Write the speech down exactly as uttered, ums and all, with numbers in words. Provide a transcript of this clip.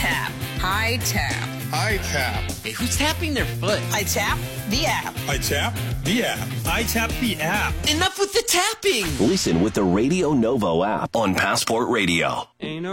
tap. I tap. I tap. Hey, who's tapping their foot? I tap the app. I tap the app. I tap the app. Enough with the tapping. Listen with the Radio Novo app on Passport Radio. Ain't no